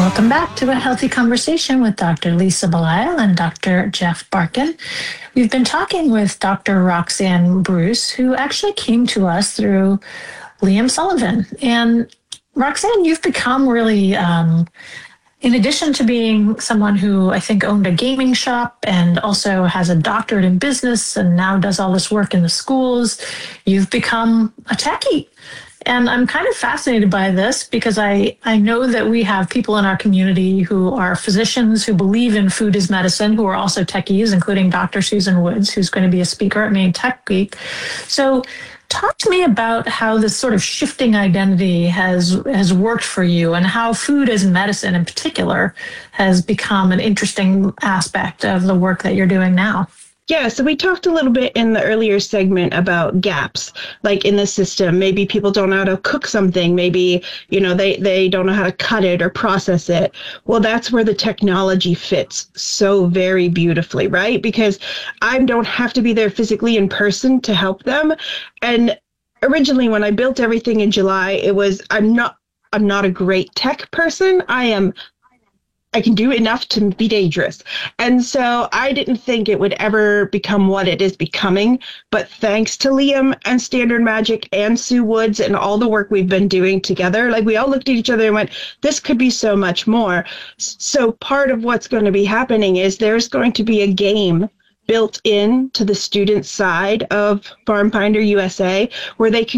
Welcome back to A Healthy Conversation with Dr. Lisa Belisle and Dr. Jeff Barkan. We've been talking with Dr. Roxanne Bruce, who actually came to us through Liam Sullivan. And Roxanne, you've become really, in addition to being someone who I think owned a gaming shop and also has a doctorate in business and now does all this work in the schools, you've become a techie. And I'm kind of fascinated by this because I know that we have people in our community who are physicians who believe in food as medicine, who are also techies, including Dr. Susan Woods, who's going to be a speaker at Maine Tech Week. So talk to me about how this sort of shifting identity has worked for you and how food as medicine in particular has become an interesting aspect of the work that you're doing now. Yeah, so we talked a little bit in the earlier segment about gaps, like in the system. Maybe people don't know how to cook something. Maybe, they don't know how to cut it or process it. Well, that's where the technology fits so very beautifully, right? Because I don't have to be there physically in person to help them. And originally, when I built everything in July, it was, I'm not a great tech person. I can do enough to be dangerous. And so I didn't think it would ever become what it is becoming. But thanks to Liam and Standard Magic and Sue Woods and all the work we've been doing together, like we all looked at each other and went, this could be so much more. So part of what's going to be happening is there's going to be a game built in to the student side of FarmFinder USA where they can